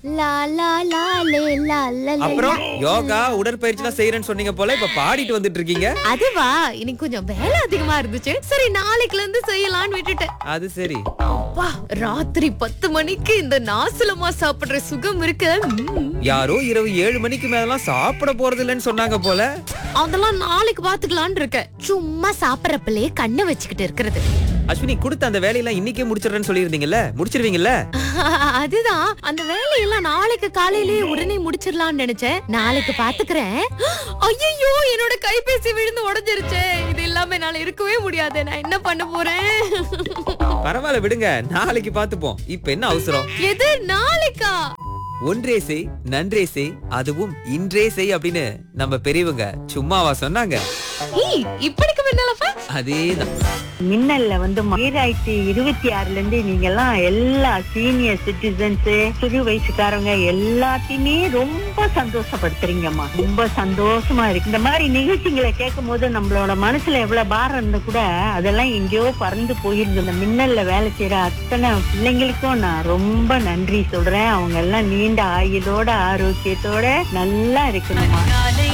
லா லா லா லே லா லா லே. அப்புறம் யோகா உடற்பயிற்சி எல்லாம் செய்யறேன்னு சொன்னீங்க போல, இப்ப பாடிட்டு வந்துட்டு இருக்கீங்க. அதுவா, இன்னைக்கு கொஞ்சம் வேலை அதிகமா இருந்துச்சு. சரி நாளைக்குல இருந்து செய்யலாம்னு விட்டுட்டேன். அது சரி. அப்பா, ராத்திரி 10 மணிக்கு இந்த நாசலமா சாப்பிடுற சுகம் இருக்கு. யாரோ இரவு 7 மணிக்கு மேலாம் சாப்பிட போறது இல்லைன்னு சொன்னாங்க போல. அதெல்லாம் நாளைக்கு பாத்துக்கலாம்னு இருக்கேன். சும்மா சாப்பிடறப்பலே கண்ணை வச்சுக்கிட்டு இருக்கிறது. அஸ்வினி கொடுத்த அந்த வேலையெல்லாம் இன்னைக்கே முடிச்சிடுறேன்னு சொல்லியிருந்தீங்கல்ல, முடிச்சிருவீங்கல்ல? அதுதான், அந்த வேலையெல்லாம் நாளைக்கு காலையிலேயே உடனே முடிச்சிடலாம்னு நினைச்சேன். நாளைக்கு பாத்துக்கிறேன். ஐயோ, என்னோட கைபேசி விழுந்து உடைஞ்சிருச்சே. இது இல்லாம என்னால இருக்கவே முடியாது. நான் என்ன பண்ண போறேன்? பரவாயில்ல விடுங்க, நாளைக்கு பாத்துப்போம். இப்ப என்ன அவசரம்? எது நாளைக்கா? ஒன்றே செய் நன்றே செய், அதுவும் இன்றே செய் அப்படின்னு நம்ம பெரியவங்க சும்மாவா சொன்னாங்க? ஏய், இப்படிக்கு முன்னாலப்பா அதேதான். மின்னல்ல வந்து 2026ல இருந்து நீங்க எல்லாம் எல்லா சீனியர் சிட்டிசன்ஸ், சிறு வயசுக்காரங்க எல்லாத்தையுமே ரொம்ப சந்தோஷப்படுத்துறீங்கம்மா. ரொம்ப சந்தோஷமா இருக்கு. இந்த மாதிரி நிகழ்ச்சிகளை கேட்கும் போது நம்மளோட மனசுல எவ்வளவு பாரம் இருந்தா கூட அதெல்லாம் எங்கேயோ பறந்து போயிருக்கு. இந்த மின்னல்ல வேலை செய்யற அத்தனை பிள்ளைங்களுக்கும் நான் ரொம்ப நன்றி சொல்றேன். அவங்க எல்லாம் நீண்ட ஆயுளோட ஆரோக்கியத்தோட நல்லா இருக்கணும்மா.